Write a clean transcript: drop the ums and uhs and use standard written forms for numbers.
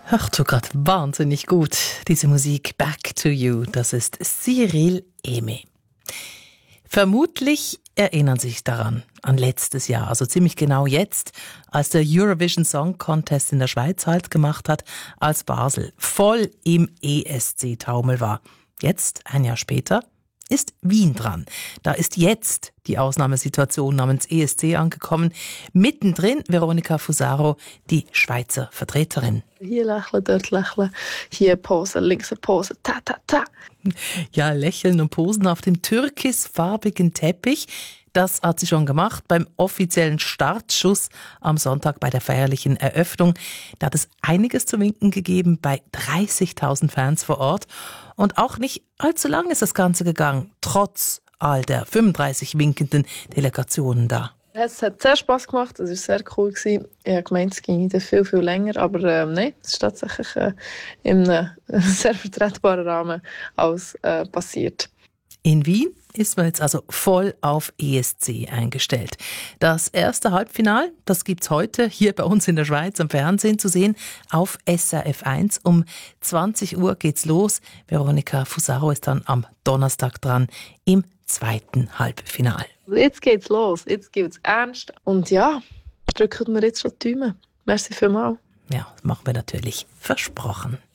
Hört du gerade wahnsinnig gut, diese Musik Back to You, das ist Cyril Aimé. Vermutlich erinnern Sie sich daran, an letztes Jahr, also ziemlich genau jetzt, als der Eurovision Song Contest in der Schweiz Halt gemacht hat, als Basel voll im ESC-Taumel war. Jetzt, ein Jahr später, ist Wien dran. Da ist jetzt die Ausnahmesituation namens ESC angekommen. Mittendrin Veronica Fusaro, die Schweizer Vertreterin. Hier lächeln, dort lächeln, hier Pose, links eine Pose, ta, ta, ta. Ja, lächeln und posen auf dem türkisfarbigen Teppich. Das hat sie schon gemacht beim offiziellen Startschuss am Sonntag bei der feierlichen Eröffnung. Da hat es einiges zu winken gegeben bei 30.000 Fans vor Ort. Und auch nicht allzu lang ist das Ganze gegangen, trotz all der 35 winkenden Delegationen da. Es hat sehr Spass gemacht, es war sehr cool. Ich habe gemeint, es ging viel, viel länger, aber nein, es ist tatsächlich in einem sehr vertretbaren Rahmen alles passiert. In Wien ist man jetzt also voll auf ESC eingestellt. Das erste Halbfinale, das gibt's heute hier bei uns in der Schweiz am Fernsehen zu sehen auf SRF 1. Um 20 Uhr geht's los. Veronica Fusaro ist dann am Donnerstag dran im zweiten Halbfinale. Jetzt geht's los, jetzt gibt's ernst. Und ja, drücken wir jetzt schon die Daumen. Merci vielmals. Ja, das machen wir natürlich. Versprochen.